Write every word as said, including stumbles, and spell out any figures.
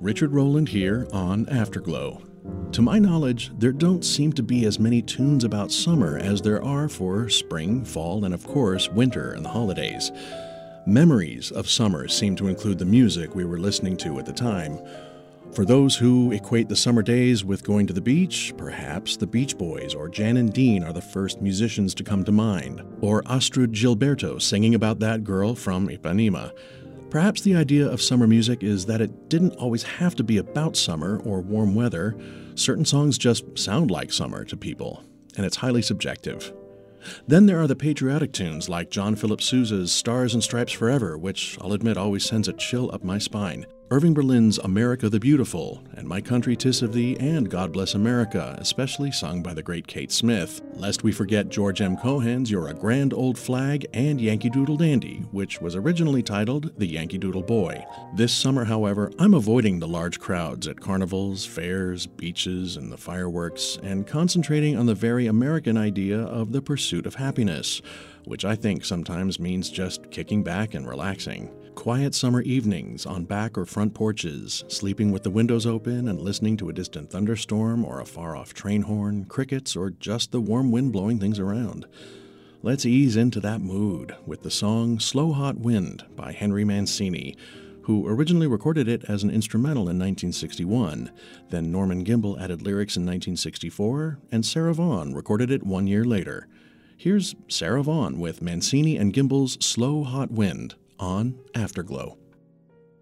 Richard Rowland here on Afterglow. To my knowledge, there don't seem to be as many tunes about summer as there are for spring, fall, and of course, winter and the holidays. Memories of summer seem to include the music we were listening to at the time. For those who equate the summer days with going to the beach, perhaps the Beach Boys or Jan and Dean are the first musicians to come to mind, or Astrud Gilberto singing about that girl from Ipanema. Perhaps the idea of summer music is that it didn't always have to be about summer or warm weather. Certain songs just sound like summer to people, and it's highly subjective. Then there are the patriotic tunes like John Philip Sousa's Stars and Stripes Forever, which I'll admit always sends a chill up my spine. Irving Berlin's America the Beautiful, and My Country 'Tis of Thee and God Bless America, especially sung by the great Kate Smith. Lest we forget George M. Cohan's You're a Grand Old Flag and Yankee Doodle Dandy, which was originally titled The Yankee Doodle Boy. This summer, however, I'm avoiding the large crowds at carnivals, fairs, beaches, and the fireworks, and concentrating on the very American idea of the pursuit of happiness, which I think sometimes means just kicking back and relaxing. Quiet summer evenings on back or front porches, sleeping with the windows open and listening to a distant thunderstorm or a far-off train horn, crickets, or just the warm wind blowing things around. Let's ease into that mood with the song Slow Hot Wind by Henry Mancini, who originally recorded it as an instrumental in nineteen sixty-one. Then Norman Gimbel added lyrics in nineteen sixty-four, and Sarah Vaughan recorded it one year later. Here's Sarah Vaughan with Mancini and Gimbel's Slow Hot Wind on Afterglow.